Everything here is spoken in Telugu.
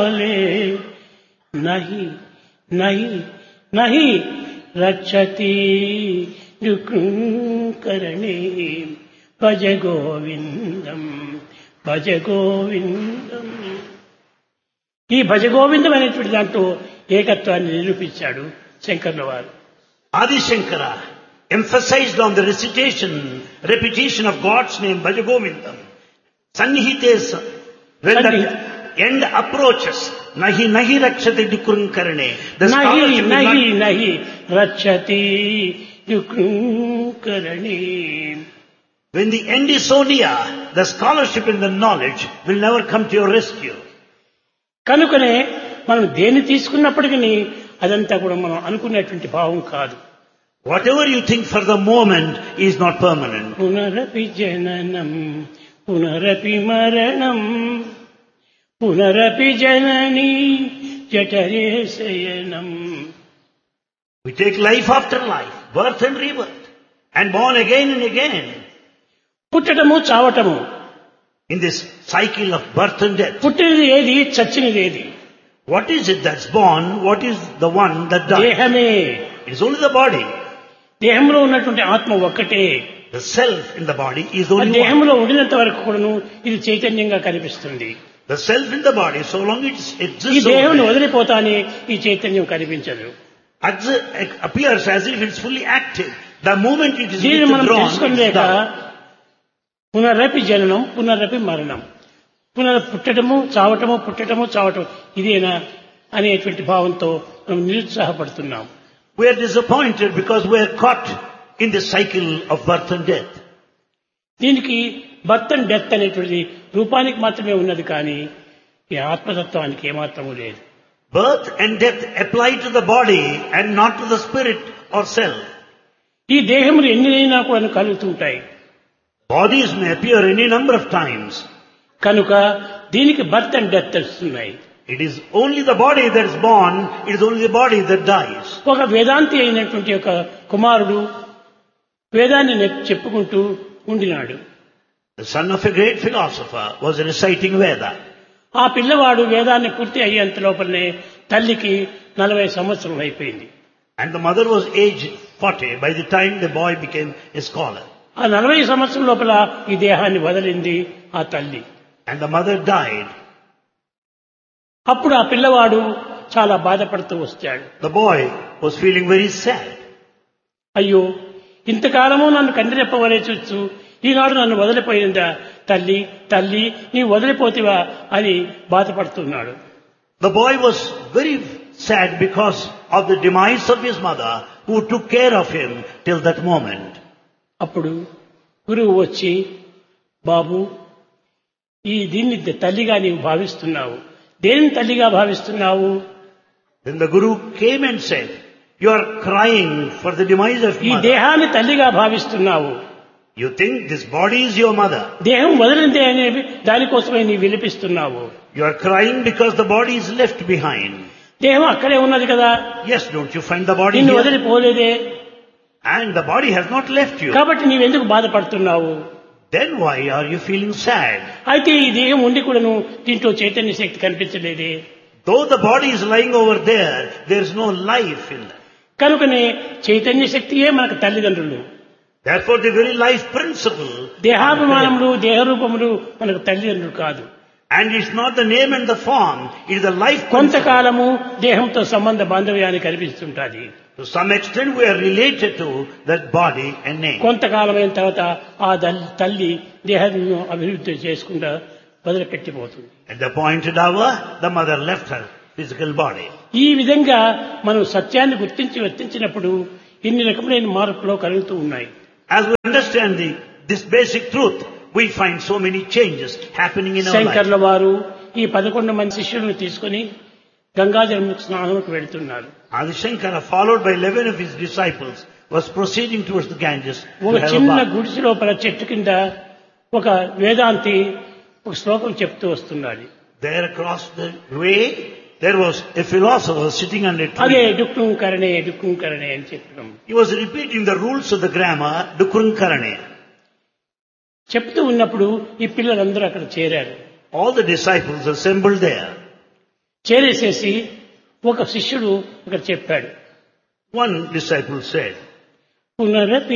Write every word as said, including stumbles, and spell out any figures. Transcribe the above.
काले नहीं नहीं नहीं रक्षति दुःखकरणे भज गोविंदम భజ గోవిందం. ఈ భజ గోవిందం అనేటువంటి దాంట్లో ఏకత్వాన్ని నిరూపించాడు శంకర్ల వారు. Adi Shankara emphasized on the recitation, repetition of God's name, Bhaja Govindam. Sannihite, when the end approaches, nahi nahi rakshati dukrum karane. The nahi nahi nahi rakshati dukrum karane. When the end is so near, the scholarship and the knowledge will never come to your rescue. కనుకనే మనం దేన్ని తీసుకున్నప్పటికీ అదంతా కూడా మనం అనుకునేటువంటి భావం కాదు. Whatever you think for the moment is not permanent. పునరపి జననం పునరపి మరణం పునరపి జనని జఠరే శయనం. We take life after life, birth and rebirth, and born again and again. పుట్టడము చావటము. In this cycle of birth and death. పుట్టినది ఏది, చచ్చినది ఏది? What is it that's born? What is the one that dies? దేహమే. It is only the body. దేహంలో ఉన్నటువంటి ఆత్మ ఒక్కటే. The self in the body is only one. దేహంలో ఉండినంత వరకు కూడాను ఇది చైతన్యంగా కనిపిస్తుంది. The self in the body, so long it exists. ఈ దేహం వదిలిపోతానే ఈ చైతన్యం కనిపించదు. It appears as if it's fully active. The moment it is దీన్ని మనం withdrawn, తెలుసుకోలేక పునరపి జననం పునరపి మరణం, పునర పుట్టడము చావటము పుట్టడము చావటం ఇదేనా అనేటువంటి భావంతో మనం నిరుత్సాహపడుతున్నాం. We are disappointed because we are caught in the cycle of birth and death. దీనికి బర్త్ అండ్ డెత్ అనేటువంటి రూపానికి మాత్రమే ఉన్నది, కానీ ఈ ఆత్మతత్వానికి ఏమాత్రము లేదు. Birth and death apply to the body and not to the spirit or self. ఈ దేహములు ఎన్నినైనా కూడా కలుగుతుంటాయి. Bodies may appear any number of times. కనుక దీనికి బర్త్ అండ్ డెత్ వస్తున్నాయి. It is only the body that is born, it is only the body that dies. ఒక వేదాంతి అయినటువంటి ఒక కుమారుడు వేదాన్ని చెప్పుకుంటూ ఉండినాడు. The son of a great philosopher was reciting Veda. ఆ పిల్లవాడు వేదాన్ని పూర్తి అయ్యేంత లోపలనే తల్లికి నలభై సంవత్సరం అయిపోయింది. And the mother was aged forty by the time the boy became a scholar. ఆ నలభై సంవత్సరం లోపల ఈ దేహాన్ని వదిలింది ఆ తల్లి. And the mother died. అప్పుడు ఆ పిల్లవాడు చాలా బాధపడుతూ వచ్చాడు. The boy was feeling very sad. అయ్యో, ఇంతకాలము నన్ను కందిరెప్పవలే చూస్తూ ఈనాడు నన్ను వదిలిపోయిందా తల్లి, తల్లి నీవు వదిలిపోతివా అని బాధపడుతున్నాడు. The boy was very sad because of the demise of his mother who took care of him till that moment. అప్పుడు గురువు వచ్చి, బాబు ఈ దీన్ని తల్లిగా నీవు భావిస్తున్నావు, దేని తల్లిగా భావిస్తున్నావు? Then the Guru came and said, you are crying for the demise of ఈ mother. దేహాన్ని తల్లిగా భావిస్తున్నావు. You think this body is your mother. దేహం వదిలిందే అనే దానికోసమే నీవు విలిపిస్తున్నావు. You are crying because the body is left behind. దేహం అక్కడే ఉన్నది కదా. Yes, don't you find the body నిన్ను here? వదిలిపోలేదే. And the body has not left you. కాబట్టి నీవెందుకు బాధపడుతున్నావు? Then why are you feeling sad? అయితే ఈ దేహం ఉండి కూడాను దీంట్లో చైతన్య శక్తి కనిపించలేదే. Though the body is lying over there, there is no life in that. కనుకనే చైతన్య శక్తియే మనకు తల్లిదండ్రులు. Therefore the very life principle. దేహాభిమానములు దేహరూపములు మనకు తల్లిదండ్రులు కాదు. And it's not the name and the form, it is the life principle. కొంతకాలము దేహంతో సంబంధ బాంధవ్యాన్ని కనిపిస్తుంటాది. To some extent we are related to that body and name. కొంతకాలమైన తర్వాత ఆ తల్లి దేహాన్ని అభివృద్ధి చేసుకుంటా వదిలిపెట్టిపోతుంది. At the appointed hour, the mother left her physical body. ఈ విధంగా మనం సత్యాన్ని గుర్తించి వర్తించినప్పుడు ఇన్ని రకములైన మార్పులు కలుగుతూ ఉన్నాయి. As we understand the, this basic truth, we find so many changes happening in our life. శంకర్ల వారు ఈ పదకొండు మంది శిష్యులను తీసుకుని గంగాజలం స్నానంకు వెళ్తున్నారు. Adi Shankara, followed by eleven of his disciples, was proceeding towards the Ganges. ఒక చిన్న గుడిసె లోపల చెట్టు కింద ఒక వేదాంతి ఒక శ్లోకం చెప్తూ వస్తున్నాడు. There across the way, there was a philosopher sitting under a అదే tree. దుఃఖం కరణే దుఃఖం కరణే అని చెప్పడం. He was repeating the rules of the grammar, Dukrum Karane. చెప్తూ ఉన్నప్పుడు ఈ పిల్లలందరూ అక్కడ చేరారు. All the disciples assembled there. చేరేసేసి ఒక శిష్యుడు ఇక్కడ చెప్పాడు. One disciple said, పునరపి